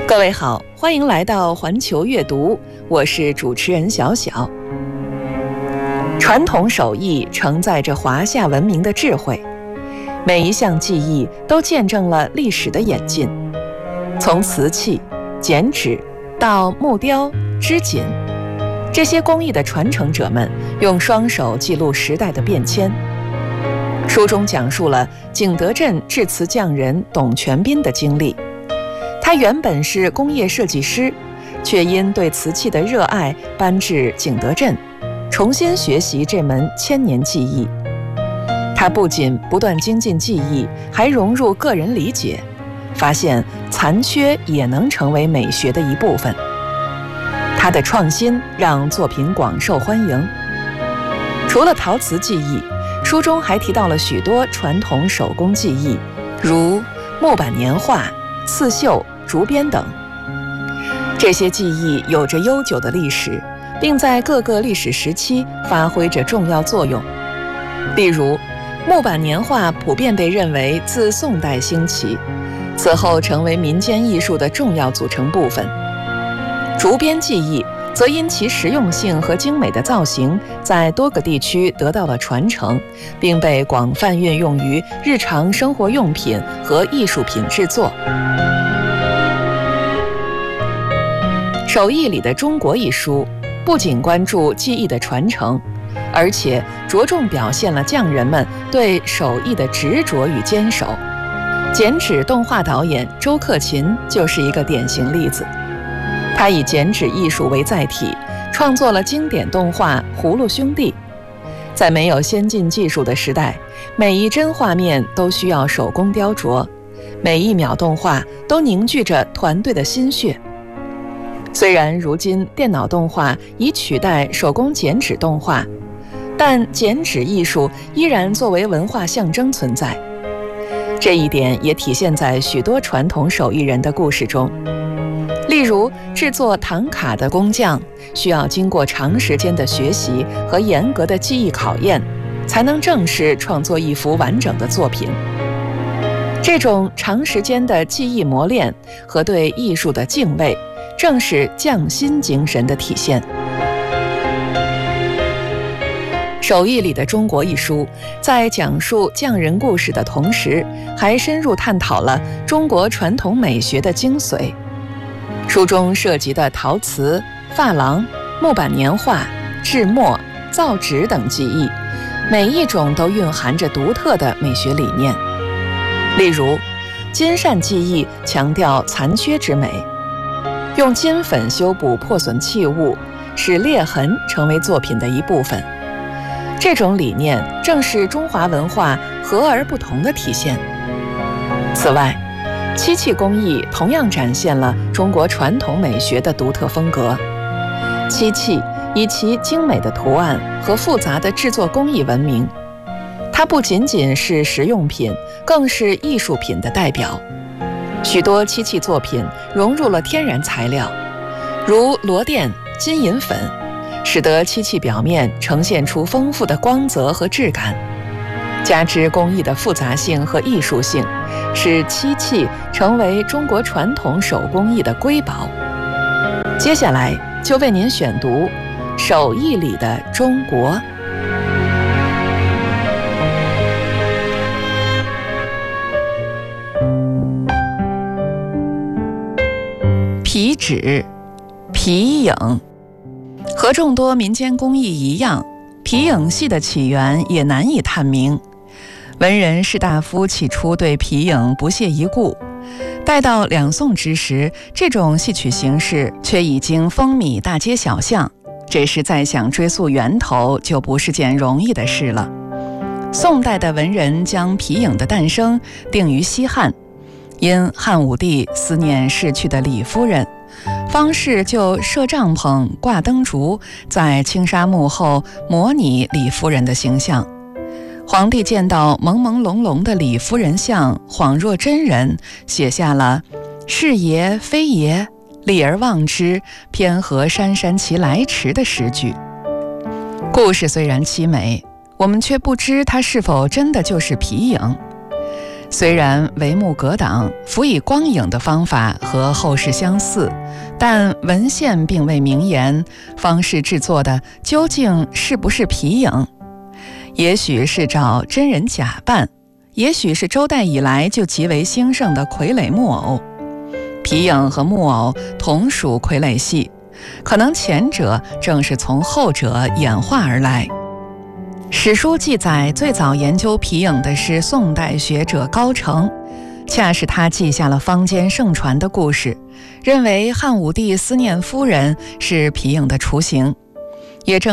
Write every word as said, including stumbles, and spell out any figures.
各位好，欢迎来到环球阅读，我是主持人小小。传统手艺承载着华夏文明的智慧，每一项技艺都见证了历史的演进，从瓷器、剪纸到木雕、织锦，这些工艺的传承者们用双手记录时代的变迁。书中讲述了景德镇制瓷匠人董全斌的经历。他原本是工业设计师，却因对瓷器的热爱搬至景德镇，重新学习这门千年技艺。他不仅不断精进技艺，还融入个人理解，发现残缺也能成为美学的一部分。他的创新让作品广受欢迎。除了陶瓷技艺，书中还提到了许多传统手工技艺，如木板年画、刺绣、竹编等。这些技艺有着悠久的历史，并在各个历史时期发挥着重要作用。例如，木板年画普遍被认为自宋代兴起，此后成为民间艺术的重要组成部分。竹编技艺则因其实用性和精美的造型，在多个地区得到了传承，并被广泛运用于日常生活用品和艺术品制作。手艺里的中国一书不仅关注技艺的传承，而且着重表现了匠人们对手艺的执着与坚守。剪纸动画导演周克勤就是一个典型例子。他以剪纸艺术为载体，创作了经典动画《葫芦兄弟》。在没有先进技术的时代，每一帧画面都需要手工雕琢，每一秒动画都凝聚着团队的心血。虽然如今电脑动画已取代手工剪纸动画，但剪纸艺术依然作为文化象征存在。这一点也体现在许多传统手艺人的故事中。例如，制作唐卡的工匠需要经过长时间的学习和严格的技艺考验，才能正式创作一幅完整的作品。这种长时间的技艺磨练和对艺术的敬畏，正是匠心精神的体现。手艺里的中国一书在讲述匠人故事的同时，还深入探讨了中国传统美学的精髓。书中涉及的陶瓷、珐琅、木板年画、制墨、造纸等技艺，每一种都蕴含着独特的美学理念。例如，金扇技艺强调残缺之美，用金粉修补破损器物，使裂痕成为作品的一部分。这种理念正是中华文化和而不同的体现。此外，漆器工艺同样展现了中国传统美学的独特风格。漆器以其精美的图案和复杂的制作工艺闻名，它不仅仅是实用品，更是艺术品的代表。许多漆器作品融入了天然材料，如螺钿、金银粉，使得漆器表面呈现出丰富的光泽和质感。加之工艺的复杂性和艺术性，使漆器成为中国传统手工艺的瑰宝。接下来就为您选读手艺里的中国。皮纸、皮影。和众多民间工艺一样，皮影戏的起源也难以探明。文人士大夫起初对皮影不屑一顾，待到两宋之时，这种戏曲形式却已经风靡大街小巷，这时再想追溯源头就不是件容易的事了。宋代的文人将皮影的诞生定于西汉，因汉武帝思念逝去的李夫人，方士就设帐篷挂灯烛，在青纱幕后模拟李夫人的形象。皇帝见到朦朦胧胧的李夫人像恍若真人，写下了是爷非爷，立而望之，偏何姗姗其来迟的诗句。故事虽然凄美，我们却不知它是否真的就是皮影。 虽然帷幕格挡，辅以光影的方法和后世相似，但文献并未明言方士制作的究竟是不是皮影。也许是照真人假扮，也许是周代以来就极为兴盛的傀儡木偶。皮影和木偶同属傀儡戏，可能前者正是从后者演化而来。史书记载，最早研究皮影的是宋代学者高澄，恰是他记下了坊间盛传的故事，认为汉武帝思念夫人是皮影的雏形。也正